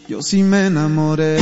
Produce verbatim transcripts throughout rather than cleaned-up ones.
yo sí me enamoré.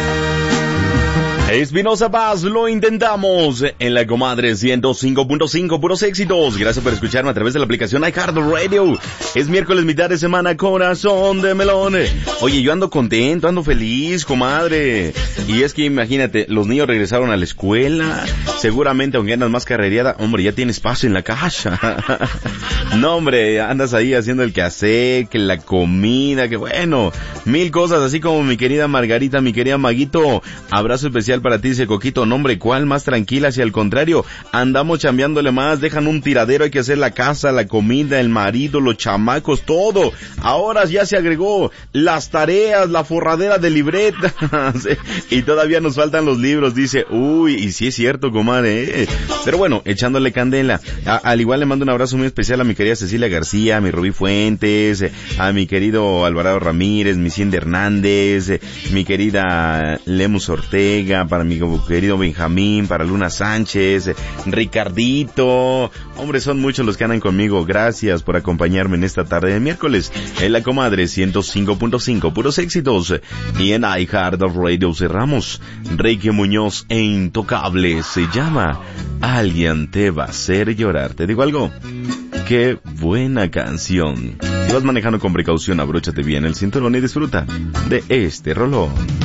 Espinosa Paz, lo intentamos en la Comadre ciento cinco punto cinco, puros éxitos. Gracias por escucharme a través de la aplicación iHeartRadio. Es miércoles, mitad de semana, corazón de melón. Oye, yo ando contento, ando feliz, comadre. Y es que imagínate, los niños regresaron a la escuela. Seguramente, aunque andas más carrereada, hombre, ya tienes espacio en la casa. No, hombre, andas ahí haciendo el quehacer, que la comida, que bueno, mil cosas, así como mi querida Margarita, mi querida Maguito. Abrazo especial para ti, dice Coquito. No, hombre, ¿cuál más tranquila? Si al contrario, andamos chambeándole más, dejan un tiradero, hay que hacer la casa, la comida, el marido, los chamacos, todo. Ahora ya se agregó las tareas, la forradera de libretas. Y todavía nos faltan los libros, dice. Uy, y sí es cierto, comadre, ¿eh? Pero bueno, echándole candela. A, al igual le mando un abrazo muy especial a mi querida Cecilia García, a mi Rubí Fuentes, a mi querido Alvarado Ramírez, mi Cindy Hernández, mi querida Lemus Ortega, para mi querido Benjamín, para Luna Sánchez, Ricardito. Hombre, son muchos los que andan conmigo. Gracias por acompañarme en esta tarde de miércoles en la Comadre ciento cinco punto cinco, puros éxitos. Y en iHeartRadio cerramos. Reiki Muñoz e Intocable se llama Alguien te va a hacer llorar. ¿Te digo algo? Qué buena canción. Si vas manejando con precaución, abróchate bien el cinturón y disfruta de este rolón.